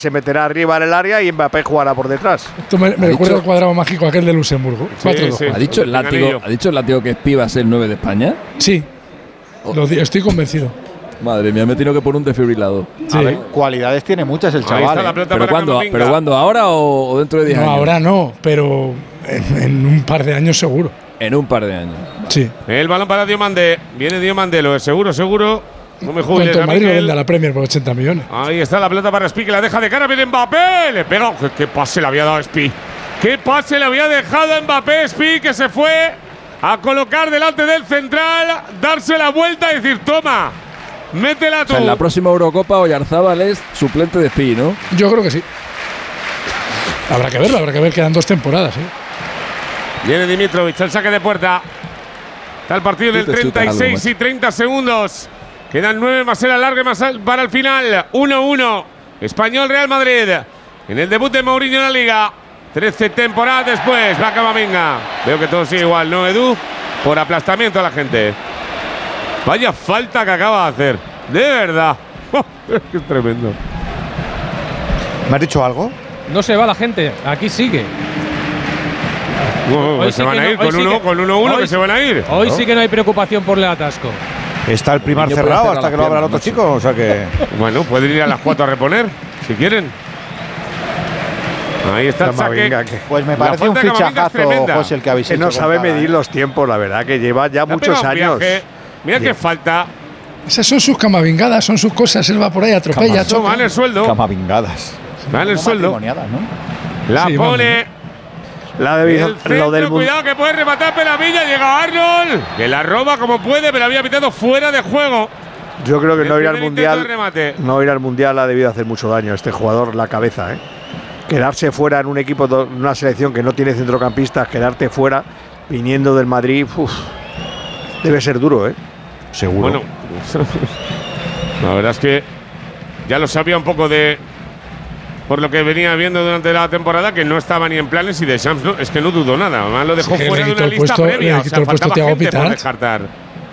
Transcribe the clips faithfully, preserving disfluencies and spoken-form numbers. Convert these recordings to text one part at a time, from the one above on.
se meterá arriba en el área y Mbappé jugará por detrás. Esto me, me recuerda al cuadrado mágico aquel de Luxemburgo. Sí, sí. ¿Ha dicho el látigo, ¿ha dicho el látigo que Espi va a ser el nueve de España? Sí, lo di- estoy convencido. Madre mía, me he tenido que poner un desfibrilador. Sí. A ver, cualidades tiene muchas el Ahí chaval. está la ¿eh? pelota ¿Pero para cuándo, Camavinga. ¿Pero cuándo? ¿Ahora o, o dentro de diez No, años? ahora no, pero en, en un par de años seguro. En un par de años. Sí. El balón para Diomande. Viene Diomande, lo es seguro, seguro. No me juegues, Cuanto el Madrid lo Miguel. vende a la Premier por ochenta millones. Ahí está la pelota para Spi, que la deja de cara. Viene Mbappé. Le pega. ¿Qué, qué pase le había dado a Spi? ¿Qué pase le había dejado a Mbappé? Spi, que se fue a colocar delante del central, darse la vuelta y decir: toma, métela O tú. sea, en la próxima Eurocopa Oyarzábal es suplente de Espi, ¿no? Yo creo que sí. Habrá que verlo, habrá que ver. Quedan dos temporadas. ¿eh? Viene Dimitrovic, el saque de puerta. Está el partido en el Tú te chutas treinta y seis algo, y treinta segundos. Quedan nueve más el alargue más al- para el final. uno uno. Español Real Madrid. En el debut de Mourinho en la Liga. trece temporadas después. Va Camavinga. Veo que todo sigue igual, ¿no, Edu? Por aplastamiento a la gente. Vaya falta que acaba de hacer. De verdad. Es tremendo. ¿Me has dicho algo? No se va la gente, aquí sigue. No, Hoy que sí se van que a no- ir hoy con sí uno, que- con uno uno hoy que sí- se van a ir. Hoy ¿no? sí que no hay preocupación por el atasco. Está el Primar Niño puede cerrado cerrar hasta las que lo abra el piernas, otro macho. chico. O sea que. Bueno, pueden ir a las cuatro a reponer, si quieren. Ahí está el saque. Camavinga, que, Pues me La parece un falta de Camavinga es fichajazo, tremenda. José, el que habéis que hecho. no con sabe Cala, medir ¿eh? los tiempos, la verdad, que lleva ya Le ha muchos pegado un años. viaje. Mira qué Bien. falta. Esas son sus camavingadas, son sus cosas. Él va por ahí, atropella, No, choca. van el sueldo. Camavingadas. Van el No sueldo. matrimoniadas, ¿no? La Sí, pone. La de, El centro, lo del mun- cuidado que puede rematar Pelavilla. Llega Arnold. Que la roba como puede, pero había pitado fuera de juego. Yo creo que El no ir al primer intento de mundial. remate. No ir al mundial ha debido hacer mucho daño a este jugador, la cabeza, ¿eh? Quedarse fuera en un equipo, de una selección que no tiene centrocampistas, quedarte fuera viniendo del Madrid, uf, debe ser duro, ¿eh? Seguro. Bueno, la verdad es que ya lo sabía un poco de. Por lo que venía viendo durante la temporada, que no estaba ni en planes y de Shams no, es que no dudó nada. Además lo dejó Sí, que fuera le de quitó una el lista puesto- previa. le O quitó sea, el puesto faltaba Thiago gente por Pitarch. descartar.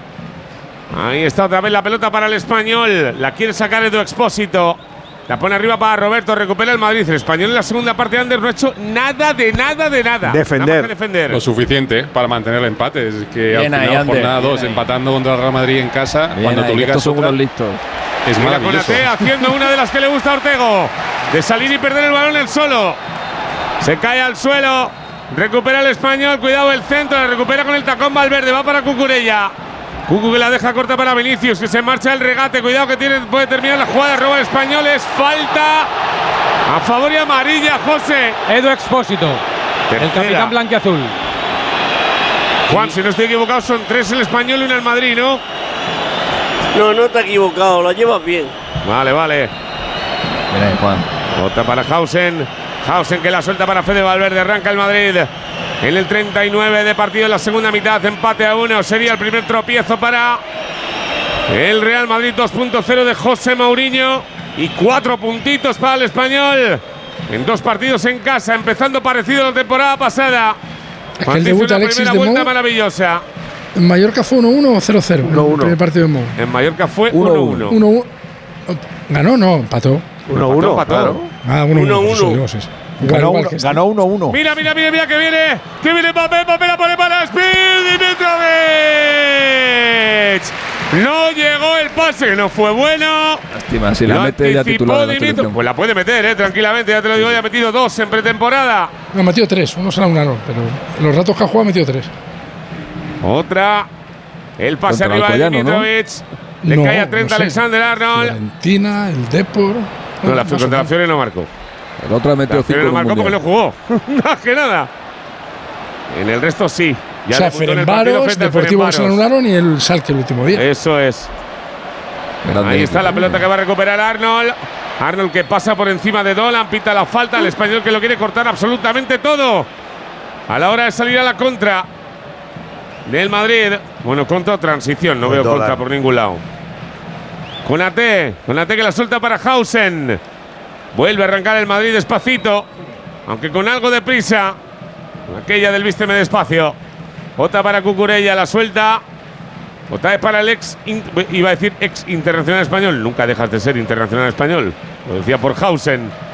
Ahí está otra vez la pelota para el Español. La quiere sacar Edu Expósito. La pone arriba para Roberto. Recupera el Madrid. El Español en la segunda parte de Ander no ha hecho nada de nada de nada. Defender. Nada más que defender. Lo suficiente para mantener el empate. Es que Bien al ahí, final, Ander, jornada bien dos, ahí. empatando contra el Real Madrid en casa, Bien cuando ahí, te que obligas estos son otra, unos listos. es Mira maravilloso. Konaté haciendo una de las que le gusta a Ortego. De salir y perder el balón él solo. Se cae al suelo. Recupera el Español. Cuidado el centro. La recupera con el tacón Valverde. Va para Cucurella. Cucu que la deja corta para Vinicius. Que se marcha el regate. Cuidado que tiene, puede terminar la jugada. Roba el Español. Es falta a favor y amarilla, José. Edu Expósito, el Tercera. capitán blanquiazul. Juan, si no estoy equivocado, son tres el Español y una el Madrid, ¿no? No, no te has equivocado, la llevas bien. Vale, vale. Mira, Juan. Otra para Hausen. Hausen que la suelta para Fede Valverde. Arranca el Madrid. En el treinta y nueve de partido en la segunda mitad. Empate a uno. Sería el primer tropiezo para el Real Madrid dos punto cero de José Mourinho. Y cuatro puntitos para el Español. En dos partidos en casa. Empezando parecido a la temporada pasada. Es que el Cuando hizo debut una Alexis primera de vuelta Mou maravillosa. en Mallorca fue uno uno o cero cero. uno uno. El primer partido de Mou. En Mallorca fue uno uno uno. uno. uno uno. Ganó, no, empató. uno uno, empató. claro. Ah, uno uno. uno uno. Eso, eso es. Igual, Ganó igual uno- que este. Ganó uno uno. Mira, mira, mira, mira que viene. Que viene Mbappé. Mbappé la pone para Speed. Dimitrovic. No llegó el pase, no fue bueno. Lástima, si la Lo mete ya anticipó titular de la Dimitrovic. selección. Pues la puede meter, eh, tranquilamente. Ya te lo digo, ya ha metido dos en pretemporada. No, ha metido tres. Uno será un ano, pero en los ratos que ha jugado ha metido tres. Otra. El pase Contra arriba de Alcoyano, ¿no? Dimitrovic. Le No, cae a Trent no sé. Alexander-Arnold. Fiorentina, el Depor. No, la Más o contra la menos. Fiore no marcó. El otro ha metido La cinco Fiore en no un marcó porque no mundial. jugó. Más que nada. En el resto sí. Ya O sea, debutó en el partido Ferencváros, frente al Deportivo que se lo Ferencváros. anularon y el Salque el último día. Eso es. Grande Ahí está equipo. la pelota que va a recuperar Arnold. Arnold que pasa por encima de Dolan, pita la falta. El Español que lo quiere cortar absolutamente todo. A la hora de salir a la contra del Madrid. Bueno, contra o transición, no Pues veo Dolan. contra por ningún lado. Konaté, Konaté que la suelta para Hausen. Vuelve a arrancar el Madrid despacito, aunque con algo de prisa. Aquella del vísteme despacio. Otra para Cucurella, la suelta. Otra vez para el ex, iba a decir ex internacional español. Nunca dejas de ser internacional español. Lo decía por Hausen.